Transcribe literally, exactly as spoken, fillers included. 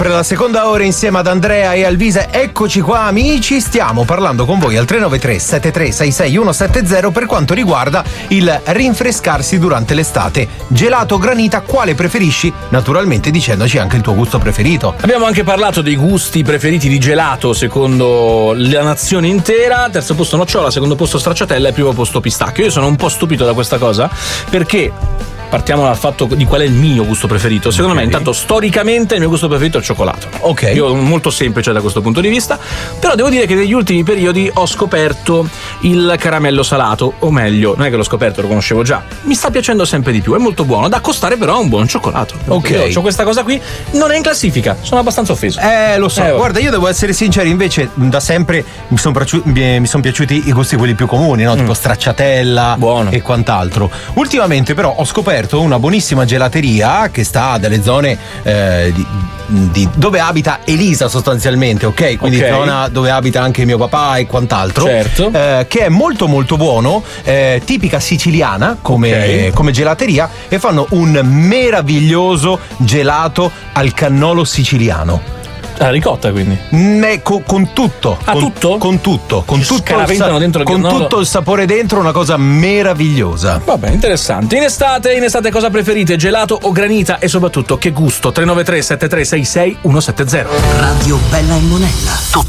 Per la seconda ora insieme ad Andrea e Alvise, eccoci qua amici, stiamo parlando con voi al tre nove tre sette tre sei sei uno sette zero per quanto riguarda il rinfrescarsi durante l'estate. Gelato o granita, quale preferisci? Naturalmente dicendoci anche il tuo gusto preferito. Abbiamo anche parlato dei gusti preferiti di gelato secondo la nazione intera. Terzo posto nocciola, secondo posto stracciatella e primo posto pistacchio. Io sono un po' stupito da questa cosa perché partiamo dal fatto di qual è il mio gusto preferito. Secondo okay. me, intanto, storicamente il mio gusto preferito è il cioccolato. Ok. Io molto semplice da questo punto di vista. Però devo dire che negli ultimi periodi ho scoperto il caramello salato. O meglio, non è che l'ho scoperto, lo conoscevo già. Mi sta piacendo sempre di più. È molto buono. Da accostare però a un buon cioccolato. Ok. Io ho questa cosa qui. Non è in classifica. Sono abbastanza offeso. Eh, lo so. Eh, Guarda, io devo essere sincero. Invece, da sempre mi sono piaciuti, son piaciuti i gusti quelli più comuni, no? Mm. Tipo stracciatella. Buono. E quant'altro. Ultimamente, però, ho scoperto una buonissima gelateria che sta dalle zone eh, di, di dove abita Elisa sostanzialmente, ok? Quindi okay. zona dove abita anche mio papà e quant'altro. Certo. Eh, che è molto molto buono, eh, tipica siciliana come, okay. come gelateria, e fanno un meraviglioso gelato al cannolo siciliano. La ricotta, quindi? Ne, con, con tutto. Ah, con, tutto? Con tutto. Con, tutto il, sa- dentro il con tutto il sapore dentro, una cosa meravigliosa. Vabbè, interessante. In estate, in estate cosa preferite? Gelato o granita? E soprattutto che gusto? tre nove tre sette tre sei sei uno sette zero. Radio Bella e Monella.